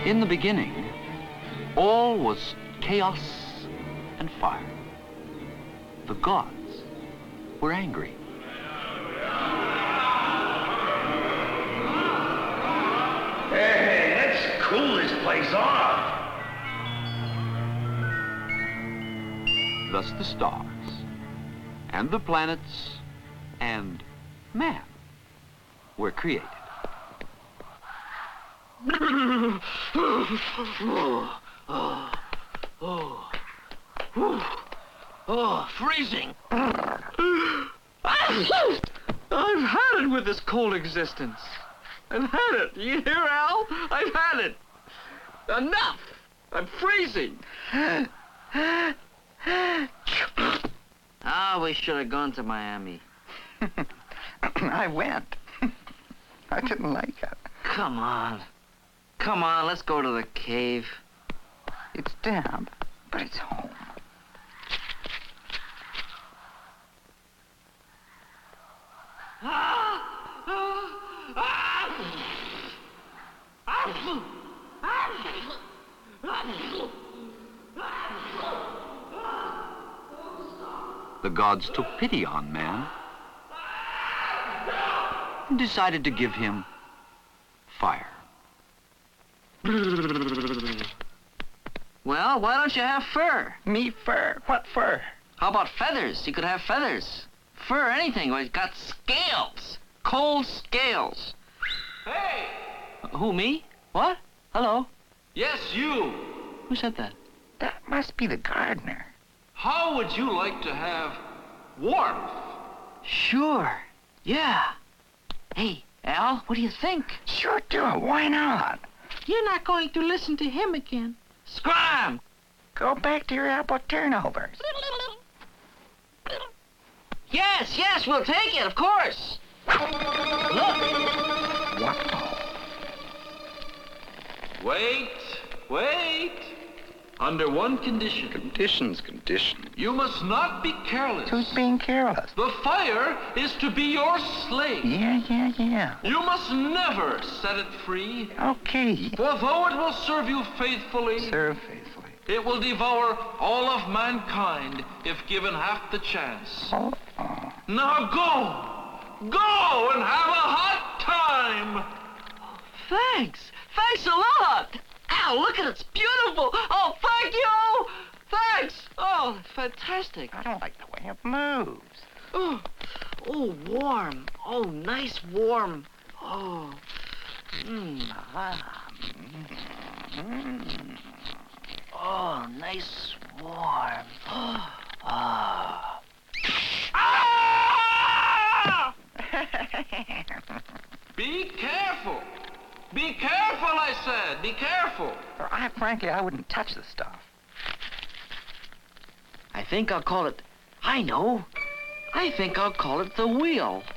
In the beginning, all was chaos and fire. The gods were angry. Hey, let's cool this place off. Thus the stars, and the planets, and man were created. Oh, freezing. I've had it with this cold existence. I've had it. You hear, Al? I've had it. Enough. I'm freezing. We should have gone to Miami. I went. I didn't like it. Come on. Come on, let's go to the cave. It's damp, but it's home. The gods took pity on man and decided to give him fire. Well, why don't you have fur? Me fur? What fur? How about feathers? You could have feathers. Fur, anything. Well, it's got scales. Cold scales. Hey! Who, me? What? Hello? Yes, you. Who said that? That must be the gardener. How would you like to have warmth? Sure. Yeah. Hey, Al, what do you think? Sure do it. Why not? You're not going to listen to him again. Scram! Go back to your apple turnovers. Yes, we'll take it, of course. Look. Wow. Wait. Under one condition. Conditions. You must not be careless. Who's being careless? The fire is to be your slave. Yeah. You must never set it free. Okay. For though it will serve you faithfully, Serve faithfully. it will devour all of mankind if given half the chance. Oh. Now go and have a hot time. Thanks a lot. Al, look at it. It's beautiful. Oh, thank you. Thanks. Oh, fantastic. I don't like the way it moves. Oh, warm. Oh, nice warm. Oh. Oh, nice warm. Ah! Be careful. Be careful, I said. Be careful. Frankly, I wouldn't touch the stuff. I think I'll call it... I know. I think I'll call it the wheel.